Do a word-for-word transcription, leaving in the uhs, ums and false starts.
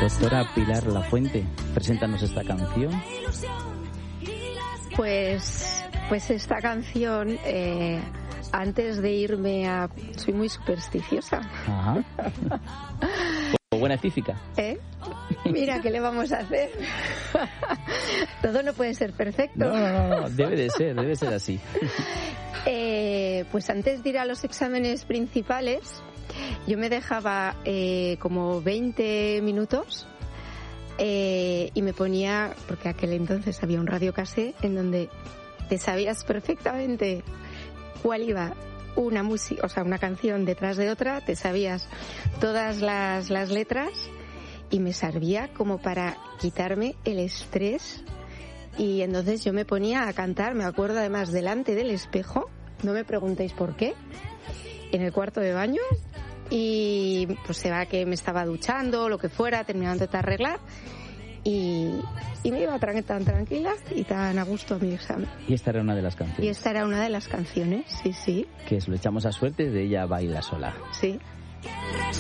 Doctora Pilar Lafuente, preséntanos esta canción. Pues, pues esta canción, eh, antes de irme a... Soy muy supersticiosa. Ajá. O buena física. ¿Eh? Mira, ¿qué le vamos a hacer? Todo no puede ser perfecto. No, no, no, debe de ser, debe ser así. Eh, pues antes de ir a los exámenes principales, yo me dejaba eh, como veinte minutos eh, y me ponía, porque aquel entonces había un radiocasé en donde te sabías perfectamente cuál iba una música, o sea, una canción detrás de otra, te sabías todas las, las letras y me servía como para quitarme el estrés. Y entonces yo me ponía a cantar, me acuerdo además delante del espejo, no me preguntéis por qué, en el cuarto de baño, y pues se va que me estaba duchando, lo que fuera, terminando de arreglar, y, y me iba tan, tan tranquila y tan a gusto a mi examen. Y esta era una de las canciones. Y esta era una de las canciones, sí, sí. Que es Lo echamos a suerte, de Ella baila sola. Sí.